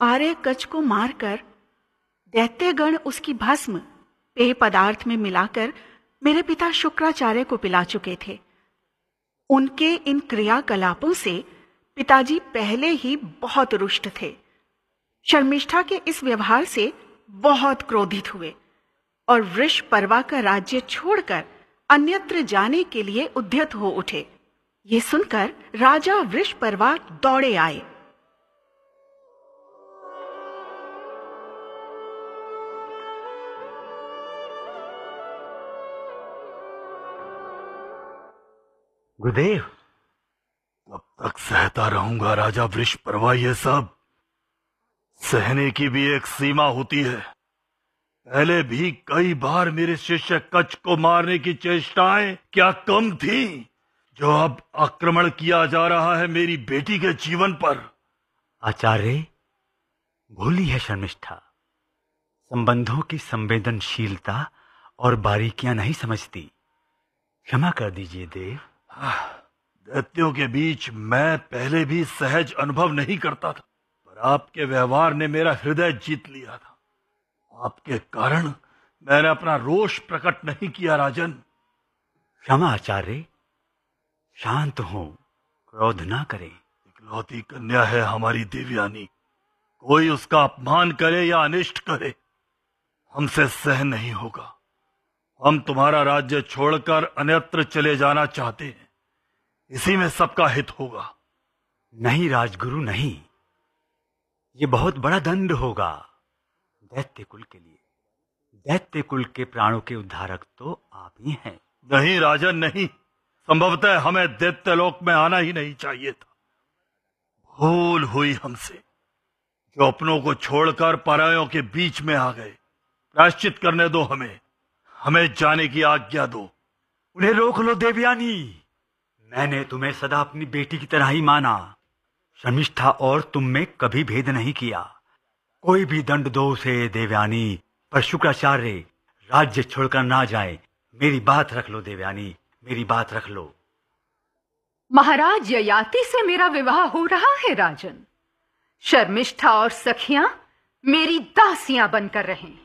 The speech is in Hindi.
आर्य कच को मारकर दैत्यगण उसकी भस्म पेय पदार्थ में मिलाकर मेरे पिता शुक्राचार्य को पिला चुके थे। उनके इन क्रियाकलापों से पिताजी पहले ही बहुत रुष्ट थे। शर्मिष्ठा के इस व्यवहार से बहुत क्रोधित हुए और वृषपर्वा का राज्य छोड़कर अन्यत्र जाने के लिए उद्यत हो उठे। ये सुनकर राजा वृषपर्वा दौड़े आए। गुरुदेव, कब तक सहता रहूंगा राजा वृषपर्वा? ये सब सहने की भी एक सीमा होती है। पहले भी कई बार मेरे शिष्य कच को मारने की चेष्टाएं क्या कम थी, जो अब आक्रमण किया जा रहा है मेरी बेटी के जीवन पर? आचार्य, भूली है शर्मिष्ठा। संबंधों की संवेदनशीलता और बारीकियां नहीं समझती। क्षमा कर दीजिए देव। दैत्यों के बीच मैं पहले भी सहज अनुभव नहीं करता था, पर आपके व्यवहार ने मेरा हृदय जीत लिया था। आपके कारण मैंने अपना रोष प्रकट नहीं किया राजन। क्षमा आचार्य, शांत हो, क्रोध ना करें। इकलौती कन्या है हमारी देवयानी, कोई उसका अपमान करे या अनिष्ट करे हमसे सहन नहीं होगा। हम तुम्हारा राज्य छोड़कर अन्यत्र चले जाना चाहते हैं, इसी में सबका हित होगा। नहीं राजगुरु, नहीं, ये बहुत बड़ा दंड होगा दैत्य कुल के लिए। दैत्य कुल के प्राणों के उद्धारक तो आप ही हैं। नहीं राजन, नहीं, संभवतः हमें दैत्यलोक में आना ही नहीं चाहिए था। भूल हुई हमसे, जो अपनों को छोड़कर परायों के बीच में आ गए। प्रायश्चित करने दो, हमें जाने की आज्ञा दो। उन्हें रोक लो देवयानी। मैंने तुम्हें सदा अपनी बेटी की तरह ही माना। शर्मिष्ठा और तुम में कभी भेद नहीं किया। कोई भी दंड दो उसे देवयानी, पर शुक्राचार्य राज्य छोड़कर ना जाए। मेरी बात रख लो देवयानी, मेरी बात रख लो। महाराज ययाति से मेरा विवाह हो रहा है राजन। शर्मिष्ठा और सखियां मेरी दासियां बनकर रहें।